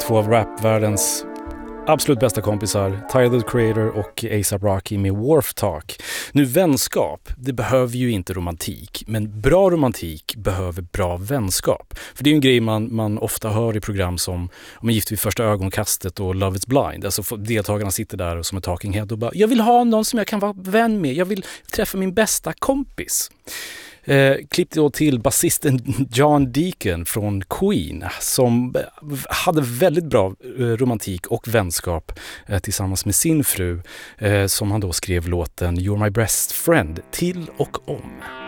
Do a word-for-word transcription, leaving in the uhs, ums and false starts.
två av rapvärldens absolut bästa kompisar, Tyler, the Creator och A$AP Rocky med Wharf Talk. Nu, vänskap, det behöver ju inte romantik, men bra romantik behöver bra vänskap. För det är ju en grej man, man ofta hör i program som om Gift vid första ögonkastet och Love is blind. Alltså deltagarna sitter där som en talking head och bara, jag vill ha någon som jag kan vara vän med, jag vill träffa min bästa kompis. Eh, klipp då till basisten John Deacon från Queen som hade väldigt bra eh, romantik och vänskap eh, tillsammans med sin fru eh, som han då skrev låten You're My Best Friend till och om.